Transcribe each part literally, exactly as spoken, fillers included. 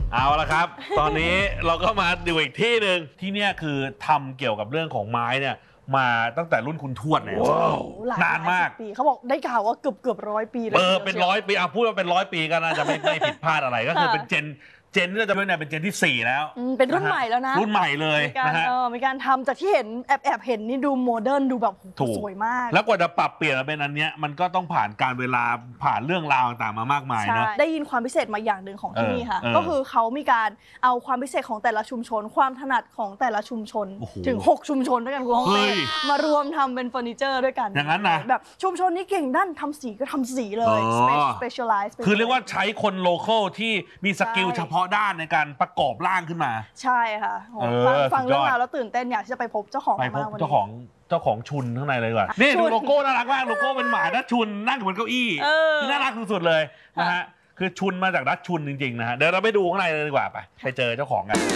เอาละครับตอนนี้เราก็มาดูอีกที่หนึ่งที่เนี่ยคือทำเกี่ยวกับเรื่องของไม้เนี่ยมาตั้งแต่รุ่นคุณทวดเนี่ยนานมากปีเขาบอกได้ข่าวว่าเกือบเกือบร้อยปีเลยเออเป็นร้อยปีเอาพูดว่าเป็นร้อยปีก็น่าจะไม่ไม่ผิดพลาดอะไรก็คือเป็นเจนเจนที่เราจะไม่เนี่ยเป็นเจนที่สี่แล้วเป็นรุ่นใหม่แล้วนะรุ่นใหม่เลยนะฮะมีการทำจากที่เห็นแอบแอบเห็นนี่ดูโมเดิร์นดูแบบสวยมากแล้วกว่าจะปรับเปลี่ยนมาเป็นอันเนี้ยมันก็ต้องผ่านการเวลาผ่านเรื่องราวต่างๆมามากมายนะได้ยินความพิเศษมาอย่างหนึ่งของที่นี่ค่ะก็คือเขามีการเอาความพิเศษของแต่ละชุมชนความถนัดของแต่ละชุมชนถึงหกชุมชนด้วยกันคุณพ่อมารวมทำเป็นเฟอร์นิเจอร์ด้วยกันอย่างนั้นนะแบบชุมชนนี้เก่งด้านทำสีก็ทำสีเลย specialize คือเรียกว่าใช้คนโลคอลที่มีสกิลเฉพาะด้านในการประกอบร่างขึ้นมาใช่ค่ะฟังเรื่องราวแล้วตื่นเต้นอยากจะไปพบเจ้าของไปพบเจ้าของเจ้าของชุนข้างในเลยก่อนนี่ดูโลโก้น่ารักมากโลโก้เป็นหมาดัชชุนนั่งบนเก้าอี้น่ารักสุดๆเลยนะฮะคือชุนมาจากดัชชุนจริงๆนะฮะเดี๋ยวเราไปดูข้างในเลยดีกว่าไปไปเจอเจ้าของกัน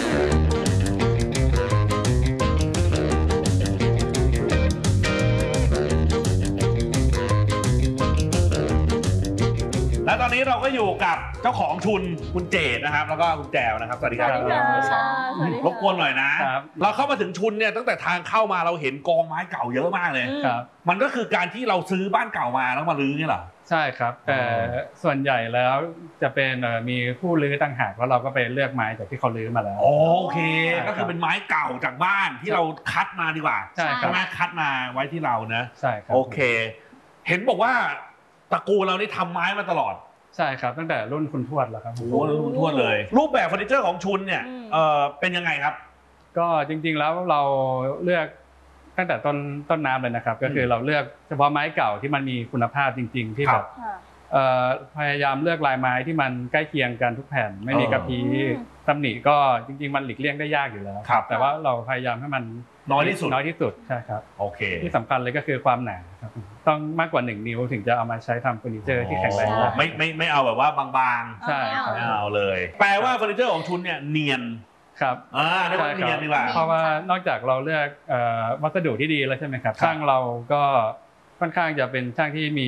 แล้วตอนนี้เราก็อยู่กับเจ้าของชุนคุณเจดนะครับแล้วก็คุณแจวนะครับสวัสดีครับรบกวนหน่อยนะเราเข้ามาถึงชุนเนี่ยตั้งแต่ทางเข้ามาเราเห็นกองไม้เก่าเยอะมากเลยมันก็คือการที่เราซื้อบ้านเก่ามาแล้วมารื้อนี่เหรอใช่ครับแต่ส่วนใหญ่แล้วจะเป็นมีผู้รื้อต่างหากแล้วเราก็ไปเลือกไม้จากที่เขารื้อมาแล้วโอเคก็คือเป็นไม้เก่าจากบ้านที่เราคัดมาดีกว่าใช่ครับคัดมาไว้ที่เรานะใช่ครับโอเคเห็นบอกว่าตระกูลเรานี่ทำไม้มาตลอดใช่ครับตั้งแต่รุ่นคุณทวดแล้วครับโอ้รุ่นคุณทวดเลยรูปแบบเฟอร์นิเจอร์ของชุนเนี่ยเออเป็นยังไงครับก็จริงๆแล้วเราเลือกตั้งแต่ต้นต้นน้ำเลยนะครับก็คือเราเลือกเฉพาะไม้เก่าที่มันมีคุณภาพจริงๆที่แบบพยายามเลือกลายไม้ที่มันใกล้เคียงกันทุกแผ่นไม่มีกระพี้ตำหนิก็จริงๆมันหลีกเลี่ยงได้ยากอยู่แล้วแต่ว่าเราพยายามให้มันน้อยที่สุดน้อยที่สุดใช่ครับโอเคที่สำคัญเลยก็คือความหนาครับต้องมากกว่าหนึ่งนิ้วถึงจะเอามาใช้ทำเฟอร์นิเจอร์ที่แข็งแรงได้ไม่ไม่ไม่เอาแบบว่าบางๆใช่ครับไม่เอาเลยแปลว่าเฟอร์นิเจอร์ของชุนเนี่ยเนียนครับอ่าเรียกว่าเนียนดีกว่าเพราะว่านอกจากเราเลือกวัสดุที่ดีแล้วใช่ไหมครับช่างเราก็ค่อนข้างจะเป็นช่างที่มี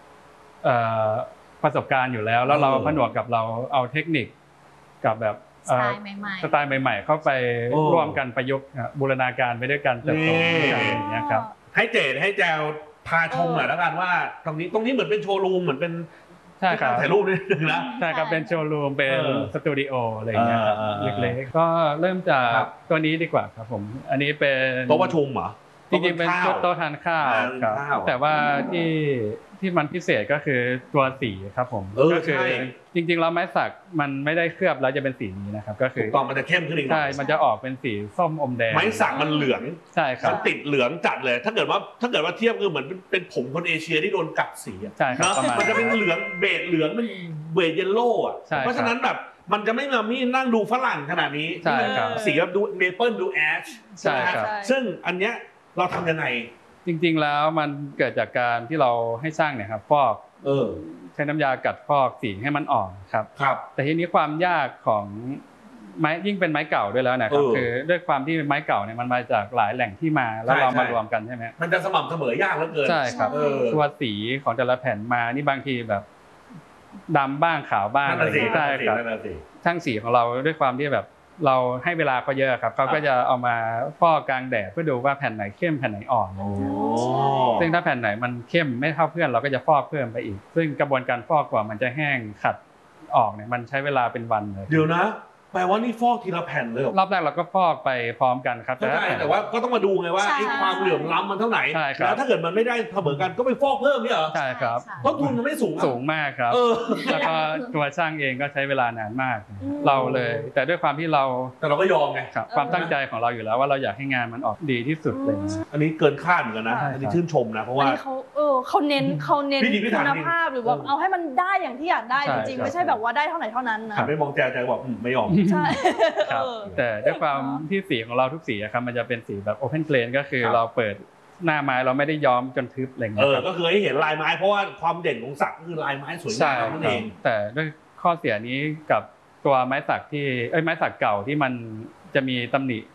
ประสบการณ์อยู่แล้วแล้วเราผนวกกับเราเอาเทคนิคกับแบบสไตล์ใหม่ๆสไตล์ใหม่ๆเข้าไปร่วมกันประยุกต์บูรณาการไปด้วยกันเติบโตกันอย่างเงี้ยครับให้เจดให้แจวพาชมหน่อยแล้วกันว่าตรงนี้ตรงนี้เหมือนเป็นโชว์รูมเหมือนเป็นใช่ครับถ่ายรูปนิดนึงนะใช่ครับเป็นโชว์รูมเป็นสตูดิโออะไรอย่างเงี้ยเล็กๆก็เริ่มจากตัวนี้ดีกว่าครับผมอันนี้เป็นโต๊ะประชุมเหรอจริงๆเป็นโต๊ะทานข้าวครับแต่ว่าที่ที่มันพิเศษก็คือตัวสีครับผมก็คือจริงๆแล้วไม้สักมันไม่ได้เคลือบแล้วจะเป็นสีนี้นะครับก็คือตอนมันจะเข้มขึ้นอีกใช่มันจะออกเป็นสีส้มอมแดงไม้สักมันเหลืองใช่ครับติดเหลืองจัดเลยถ้าเกิดว่าถ้าเกิดว่าเทียบคือเหมือนเป็นผมคนเอเชียที่โดนกัดสีใช่ครับมันจะเป็นเหลืองเบจเหลืองเป็นเบจเยลโล่อะเพราะฉะนั้นแบบมันจะไม่มามีนั่งดูฝรั่งขนาดนี้ใช่ครับสีแบบดูเมเปิลดูแอชใช่ครับซึ่งอันเนี้ยเราทำยังไงจริงๆแล้วมันเกิดจากการที่เราให้ช่างเนี่ยครับฟอกเออใช้น้ำยากัดฟอกสีให้มันอ่อนครับครับแต่ทีนี้ความยากของไม้ยิ่งเป็นไม้เก่าด้วยแล้วนะครับคือด้วยความที่ไม้เก่าเนี่ยมันมาจากหลายแหล่งที่มาแล้วเรามารวมกันใช่ไหมมันจะสม่ำเสมอยากเหลือเกินใช่ครับตัวสีของแต่ละแผ่นมานี่บางทีแบบดำบ้างขาวบ้างอะไรใช่ครับช่างสีของเราด้วยความที่แบบเราให้เวลาเขาเยอะครับเขาก็จะเอามาฟอกกลางแดดเพื่อดูว่าแผ่นไหนเข้มแผ่นไหนอ่อนซึ่งถ้าแผ่นไหนมันเข้มไม่เท่าเพื่อนเราก็จะฟอกเพิ่มไปอีกซึ่งกระบวนการฟอกกว่ามันจะแห้งขัดออกเนี่ยมันใช้เวลาเป็นวันเลยเดี๋ยวนะแปลว่านี่ฟอกทีละแผ่นเลยรอบแรกเราก็ฟอกไปพร้อมกันครับแต่แต่ว่าก็ต้องมาดูไงว่าความเหลื่อมล้ำมันเท่าไหร่แล้วถ้าเกิดมันไม่ได้เสมอกันก็ไปฟอกเพิ่มนี่เหรอใช่ครับต้นทุนมันไม่สูงสูงมากครับแล้วก็ตัวช่างเองก็ใช้เวลานานมากเราเลยแต่ด้วยความที่เราแต่เราก็ยอมไงความตั้งใจของเราอยู่แล้วว่าเราอยากให้งานมันออกดีที่สุดเลยอันนี้เกินคาดเหมือนกันนะอันนี้ชื่นชมนะเพราะว่าเขาเออเขาเน้นเขาเน้นคุณภาพหรือว่าเอาให้มันได้อย่างที่อยากได้จริงๆไม่ใช่แบบว่าได้เท่าไหร่เท่านั้นนะไม่มองแจวแจวบอกไม่ยอมใช่แต่ด้วยความที่สีของเราทุกสีครับมันจะเป็นสีแบบโอเพนเพลนก็คือเราเปิดหน้าไม้เราไม่ได้ย้อมจนทึบอะไรเงี้ยเออก็คือให้เห็นลายไม้เพราะว่าความเด่นของสักคือลายไม้สวยงามนั่นเองแต่ด้วยข้อเสียนี้กับตัวไม้สักที่เอ้ยไม้สักเก่าที่มันจะมีตำหนิ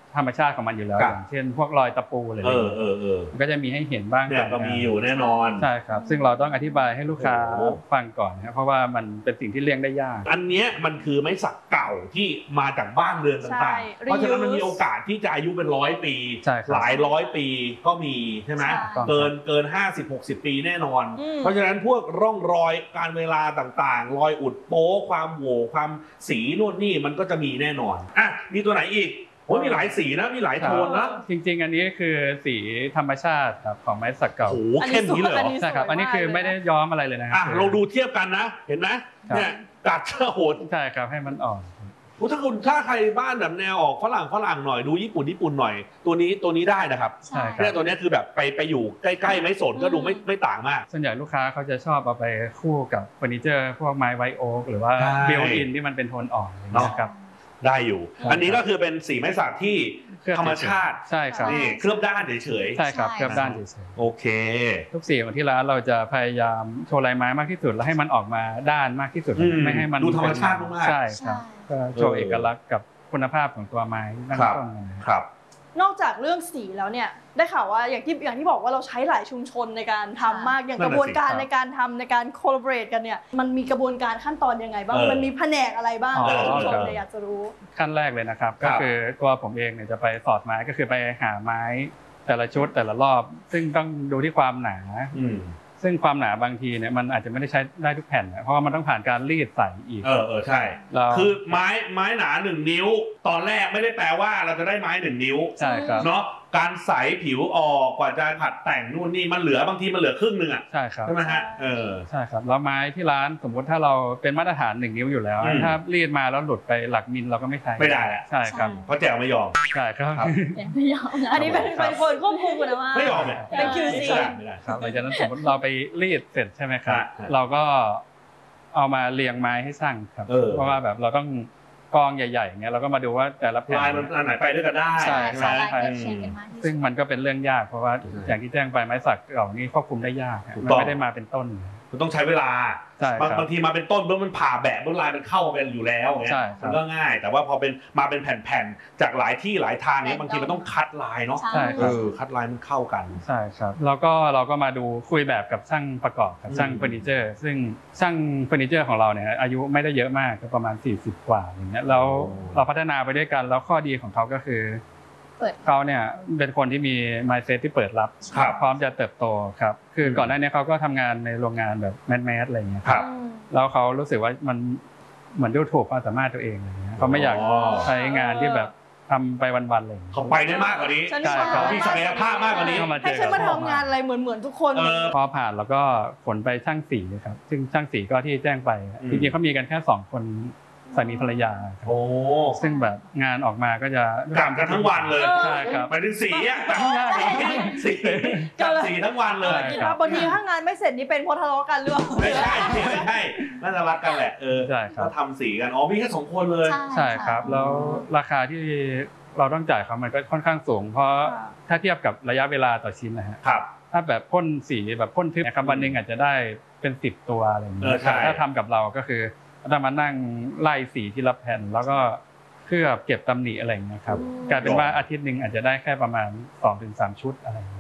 ธรรมชาติของมันอยู่แล้วครับอย่างเช่น พวกรอยตะปูอะไรเออเออเออก็จะมีให้เห็นบ้างเนี่ยก็มีอยู่แน่นอนใช่ครับซึ่งเราต้องอธิบายให้ลูกค้าโอ้ฟังก่อนนะครับเพราะว่ามันเป็นสิ่งที่เลี่ยงได้ยากอันเนี้ยมันคือไม้สักเก่าที่มาจากบ้านเรือนใช่ต่างๆ เพราะฉะนั้นมันมีโอกาสที่จะอายุเป็นร้อยปีใช่ครับหลายร้อยปีก็มีใช่ไหมใช่เกินเกินห้าสิบหกสิบปีแน่นอนอืมเพราะฉะนั้นพวกร่องรอยการเวลาต่างๆ รอยอุดโป๊ความโหว่ความสีนู่นนี่มันก็จะมีแน่นอนอ่ะมีตัวไหนอีกโอ้ยมีหลายสีนะมีหลายโทนนะจริงๆ อันนี้คือสีธรรมชาติครับของไม้สักเก่าโอ้โหเข้มนี้เลยเหรอใช่ครับอันนี้คือไม่ได้ย้อมอะไรเลยนะครัอ่ะบเราดูเทียบกันนะ เห็นไหมครับเนี่ยกัดเชื่อโหดใช่ครับให้มันอ่อนโอ้ถ้าคุณถ้าใครบ้านแบบแนวออกฝรั่งฝรั่งหน่อยดูญี่ปุ่นญี่ปุ่นหน่อย ตัวนี้ตัวนี้ได้นะครับใช่ครัเนี่บยตัวเนี้ยคือแบบไปไปอยู่ใกล้ๆไม้สนก็ดูไม่ไม่ต่างมากส่วนใหญ่ลูกค้าเขาจะชอบเอาไปคู่กับเฟอร์นิเจอร์พวกไม้ไวโอ๊กหรือว่าใช่เบลอินที่มันเป็นโทนอ่อนอย่างเงี้ยครับได้อยู่ครับอันนี้ก็คือเป็นสีไม้สักที่เคลือบธรรมชาติใช่ครับนี่เคลือบด้านเฉยใช่ครับใช่เคลือบด้านเฉยๆโอเคๆทุกสีของที่ร้านเราจะพยายามโชว์ลายไม้มากที่สุดแล้วให้มันออกมาด้านมากที่สุดอืมไม่ให้มันดูธรรมชาติมากๆใช่ครับใช่ก็โชว์เอกลักษณ์กับคุณภาพของตัวไม้ตั้งครับต้นเลยครับนอกจากเรื่องสีแล้วเนี่ยได้ข่าวว่าอย่างที่อย่างที่บอกว่าเราใช้หลายชุมชนในการทำมากอย่างนั่กนน่ะระบวนการสิครับในการทำในการ collaborate กันเนี่ยมันมีกระบวนการขั้นตอนยังไงบ้างเออมันมีแผนกอะไรบ้างอ๋อในชุมชนครับเนี่ยอยากจะรู้ขั้นแรกเลยนะครับครัก็บคือตัวผมเองเนี่ยจะไปสอดไม้ก็คือไปหาไม้แต่ละชุดแต่ละรอบ ซึ่งต้องดูที่ความหนาอืมซึ่งความหนาบางทีเนี่ยมันอาจจะไม่ได้ใช้ได้ทุกแผ่นนะเพราะว่ามันต้องผ่านการรีดใส่อีกเออเออใช่เราคือไม้ไม้หนาหนึ่งนิ้ว ตอนแรกไม่ได้แปลว่าเราจะได้ไม้หนึ่งนิ้วใช่ครับเนาะการใสผิวออกกว่าจะผัดแต่งนู่นนี่มันเหลือบางทีมันเหลือครึ่งหนึ่งอ่ะใช่ครับใช่ไหมฮะเออใช่ครับแล้วไม้ที่ร้านสมมุติถ้าเราเป็นมาตรฐานหนึ่งนิ้วอยู่แล้วอืมถ้ารีดมาแล้วหลุดไปหลักมิลเราก็ไม่ใช้ไม่ได้อะใช่ครับเพราะแจวไม่ยอมใช่ครับครับไม่ยอมนะอันนี้เป็นครับเป็นคนควบคุมนะว่าไม่ยอมเลยเป็น คิว ซีไม่ได้ไม่ได้ครับหลังจากนั้นสมมติเราไปรีดเสร็จใช่ไหมครับฮะเราก็เอามาเรียงไม้ให้ช่างครับเออเพราะว่าแบบเราต้องกองใหญ่ๆอย่างเงี้ยเราก็มาดูว่าแต่ละแผ่นลายมันอันไหนไปด้วยกันได้ใช่ใช่ใช่ใช่ใกล้เคียงกันมากที่สุดซึ่งมันก็เป็นเรื่องยากเพราะว่าใช่อย่างที่แจ้งไปไม้สักเก่านี่ควบคุมได้ยากฮะถูกมันต้องไม่ได้มาเป็นต้นมันต้องใช้เวลาใช่บางครับบางทีมาเป็นต้นปุ๊บมันผ่าแบะปุ๊บลายมันเข้ากันอยู่แล้วเงี้ยใช่คมัรันบก็ง่าย แต่ว่าพอเป็นมาเป็นแผ่นๆจากหลายที่หลายทางเนี้ยบางทีมันต้องคัดลายเนาะใช่คเอรับอคัดลายมันเข้ากันใช่ครับแล้วก็เราก็มาดูคุยแบบกับช่างประกอบกับช่างอืมเฟอร์นิเจอร์ ซึ่งช่างเฟอร์นิเจอร์ของเราเนี่ยอายุไม่ได้เยอะมากก็ประมาณสี่สิบกว่าอย่างเงี้ยแล้วเราพัฒนาไปด้วยกันแล้วข้อดีของเขาก็คือเปิดเขาเนี่ยเป็นคนที่มี mindset ที่เปิดรับครับพร้อมจะเติบโตครับคือก่อนหน้านี้เขาก็ทำงานในโรงงานแบบแมสๆอะไรอย่างเงี้ยครับแล้วเขารู้สึกว่ามันเหมือนดูถูกความสามารถตัวเองอะไรเงี้ยเขาไม่อยากอ๋อใช้งานที่แบบทำไปวันๆอะไรอย่างเงี้ยเขาไปได้มากกว่านี้ฉันใช่ครับมีศักยภาพมากกว่านี้เข้ามาเจให้อฉันกับมาทำงานอะไรเหมือนเหมือนทุกคนเออพอผ่านแล้วก็ขนไปช่างสีครับซึ่งช่างสีก็ที่แจ้งไปอืมจริงๆเขามีกันแค่สองคนสามีภรรยาครับโอ้ซึ่งแบบงานออกมาก็จะกลับกันทั้งวันเลยใช่ครับหมายถึงสีอ่ะสีกลับสีทั้งวันเลยคิดว่าบางทีถ้างานไม่เสร็จนี่เป็นเพราะทะเลาะกันหรือเปล่าไม่ใช่ไม่ใช่น่าจะรักกันแหละเออใช่ครับก็ทำสีกันอ๋อมีแค่สองคนเลยใช่ครับแล้วราคาที่เราต้องจ่ายเขามันก็ค่อนข้างสูง เพราะค่ะถ้าเทียบกับระยะเวลาต่อชิ้นนะฮะครับถ้าแบบพ่นสีแบบพ่นทึบนะครับวันหนึงอาจจะได้เป็นสิบตัวอะไรอย่างเอเงี้อย ใช่แต่ถ้าทำกับเราก็คือต้องมานั่งไล่สีทีละแผ่นแล้วก็เคลือบเก็บตำหนิอะไรอย่างเงี้ยครับอืมกลายเป็นว่าอาทิตย์หนึ่งอาจจะได้แค่ประมาณสองถึงสามชุดอะไรอย่างเงี้ย